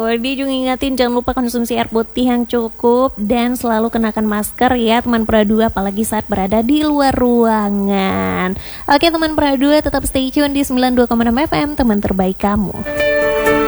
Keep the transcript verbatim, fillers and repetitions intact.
Dia juga ingatin jangan lupa konsumsi air putih yang cukup dan selalu kenakan masker ya teman Pradua, apalagi saat berada di luar ruangan. Oke teman Pradua, tetap stay tune di sembilan puluh dua koma enam F M, teman terbaik kamu.